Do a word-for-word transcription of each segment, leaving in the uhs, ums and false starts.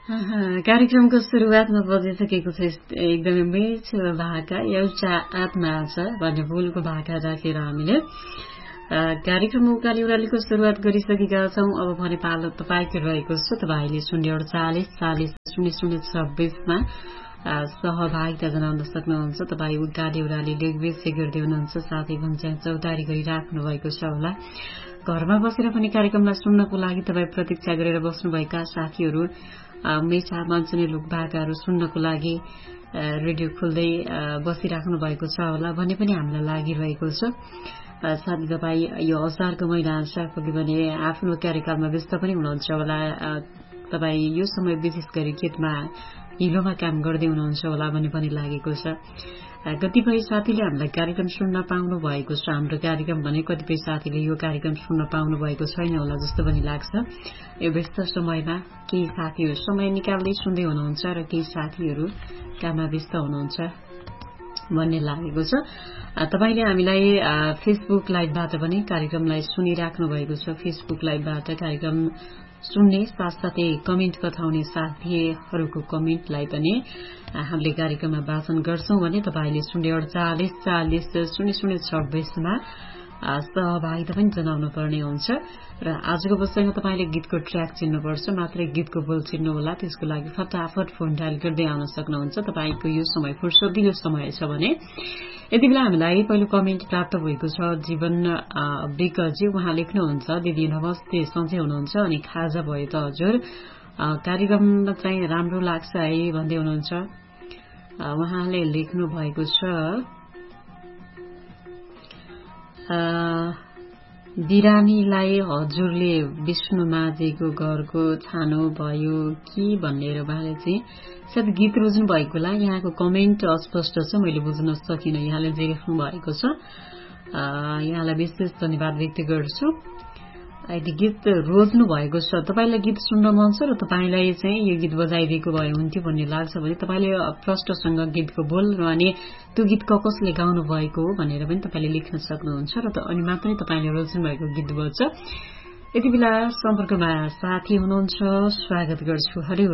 कार्यक्रमको सुरुवातमा बजिसकेको छ एकदमै मिठो भाका एउटा आत्मा छ भन्ने बोलको भाका राखेर हामीले कार्यक्रम उकाली उरालीको सुरुवात गरिसकेका छौं। अब भने पालो तपाईको रहेको छ। तपाईले शून्य अडचालिस चालिस शून्य शून्य छब्बीसमा सहभागिता जनाउन सक्नुहुन्छ। तपाई उकाली उराली लेखबेसी गर्दै हुनुहुन्छ, साथै भन्छन् चौतारी गरिराख्नु भएको छ होला। घरमा बसेर पनि कार्यक्रमलाई सुन्नको लागि तपाई प्रतीक्षा गरेर बस्नुभएका साथीहरू मेचा मञ्चने लोक भाकाहरू सुन्नको लागि रेडियो खोल्दै बसिराख्नु भएको छ होला भन्ने पनि हामीलाई लागिरहेको छ। साथै तपाई यो असारको महिना आशाकोले भने आफ्नो कार्यकालमा व्यस्त पनि हुनुहुन्छ होला। तपाई यो समय विशेष गरी खेतमा हिलोमा काम गर्दै हुनुहुन्छ होला भन्ने पनि लागेको छ। कतिपय साथीले हामीलाई कार्यक्रम सुन्न पाउनु भएको छ हाम्रो कार्यक्रम भने, कतिपय साथीले यो कार्यक्रम सुन्न पाउनु भएको छैन होला जस्तो पनि लाग्छ। यो व्यस्त समयमा केही साथीहरू समय निकाल्दै सुन्दै हुनुहुन्छ र केही साथीहरू काममा व्यस्त हुनुहुन्छ भन्ने लागेको छ। तपाईले हामीलाई फेसबुक लाइभबाट पनि कार्यक्रमलाई सुनिराख्नु भएको छ। फेसबुक लाइभबाट कार्यक्रम सुन्ने साथसाथै कमेन्ट पठाउने साथीहरूको कमेन्टलाई पनि हामीले कार्यक्रममा वाचन गर्छौं भने तपाईले शून्य अडचालिस चालिस शून्य शून्य छब्बीसमा सहभागिता पनि जनाउनु पर्ने हुन्छ। र आजको विषयमा तपाईले गीतको ट्र्याक चिन्नुपर्छ, मात्रै गीतको बोल चिन्नु होला। त्यसको लागि फटाफट फोन डायल गर्दै आउन सक्नुहुन्छ। तपाईको यो समय फुर्सदिलो समय छ भने यति बेला हामीलाई पहिलो कमेन्ट प्राप्त भएको छ। जीवन विकजी उहाँ लेख्नुहुन्छ, दिदी नमस्ते, सन्चै हुनुहुन्छ अनि खाजा भयो त हजुर, कार्यक्रममा चाहिँ राम्रो लाग्छ है भन्दै हुनुहुन्छ। उहाँले लेख्नु भएको छ बिरामीलाई हजुरले विष्णु माझेको घरको छानो भयो कि भनेर उहाँले चाहिँ सायद गीत रोज्नु भएकोलाई यहाँको कमेन्ट अस्पष्ट छ, मैले बुझ्न सकिनँ यहाँले जे लेख्नु भएको छ। यहाँलाई विशेष धन्यवाद व्यक्त गर्छु। यदि गीत रोज्नु भएको छ, तपाईलाई गीत सुन्न मन छ र तपाईलाई चाहिँ यो गीत बजाइदिएको भए हुन्थ्यो भन्ने लाग्छ भने तपाईले प्रष्टसँग गीतको बोल र अनि त्यो गीत कसले गाउनु भएको हो भनेर पनि तपाईले लेख्न सक्नुहुन्छ र अनि मात्रै तपाईले रोज्नु भएको गीत बज्छ। यति बेला सम्पर्कमा साथी हुनुहुन्छ, स्वागत गर्छु। हरि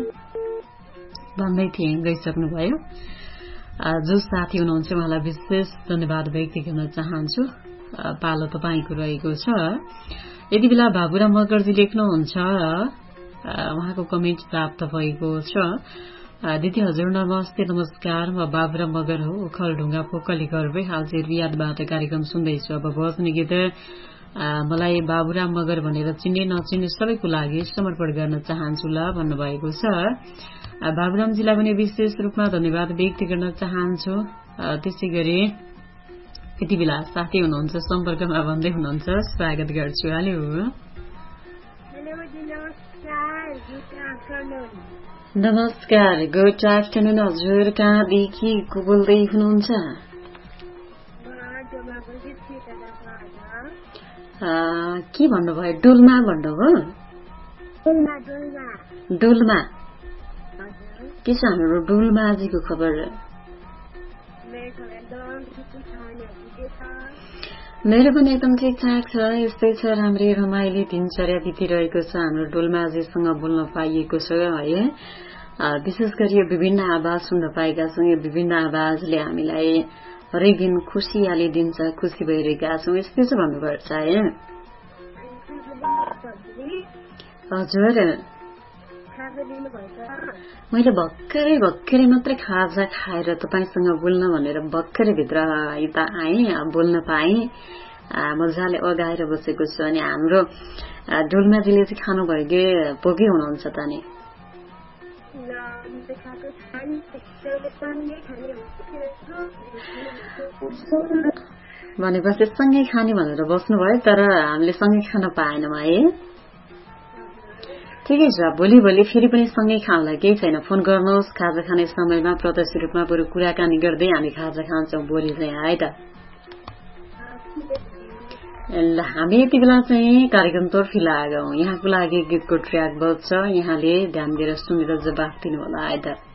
भन्दै थिएँ, गइसक्नुभयो। जो साथी हुनुहुन्छ उहाँलाई विशेष धन्यवाद व्यक्त गर्न चाहन्छु। पालो तपाईको रहेको छ। यति बेला बाबुराम मगरजी लेख्नुहुन्छ, उहाँको कमेन्ट प्राप्त भएको छ। दिदी हजुर नमस्ते नमस्कार, म बाबुराम मगर हो, ओखलढुङ्गा पोकली गर्दै हाल चाहिँ रियादबाट कार्यक्रम सुन्दैछु। अब बज्ने गीत मलाई बाबुराम मगर भनेर चिन्ने नचिन्ने सबैको लागि समर्पण गर्न चाहन्छु ल भन्नुभएको छ। बाबुरामजीलाई पनि विशेष रूपमा धन्यवाद व्यक्त गर्न चाहन्छु। त्यसै गरी यति बेला साथी हुनुहुन्छ, सम्पर्कमा भन्दै हुनुहुन्छ, स्वागत गर्छु। हेलो नमस्कार, गुड आफ्टरनुन हजुर, कहाँदेखि को बोल्दै हुनुहुन्छ? के भन्नुभयो? डोल्मा भन्नुभयो? डोल्मा के छ हाम्रो डोल्माजीको खबर? मेरो पनि एकदम ठिकठाक छ, यस्तै छ, राम्रै रमाइलो दिनचर्या बितिरहेको छ। हाम्रो डोल्माजीसँग बोल्न पाइएको छ है। विशेष गरी यो विभिन्न आवाज सुन्न पाएका छौँ। यो विभिन्न आवाजले हामीलाई हरेक दिन खुसियाली दिन्छ, खुसी भइरहेका छौँ, यस्तै छ भन्नुपर्छ है। हजुर मैले भर्खरै भर्खरै मात्रै खाजा खाएर तपाईँसँग बोल्न भनेर भर्खरै भित्र यता आएँ, बोल्न पाएँ, मजाले अगाएर बसेको छु। अनि हाम्रो डोल्माजीले चाहिँ खानुभयो कि भोकै हुनुहुन्छ त नि? भनेपछि सँगै खाने भनेर बस्नुभयो, तर हामीले सँगै खान पाएनौँ है। ठिकै छ, भोलि भोलि फेरि पनि सँगै खाउँला, केही छैन। फोन गर्नुहोस् खाजा खाने समयमा, प्रत्यक्ष रूपमा बरु कुराकानी गर्दै हामी खाजा खान्छौँ भोलि चाहिँ है त। ल हामी यति बेला चाहिँ कार्यक्रम तर्फी लागौं। यहाँको लागि गीतको ट्र्याक बज्छ, यहाँले ध्यान दिएर सुनेर जवाफ दिनु होला है त।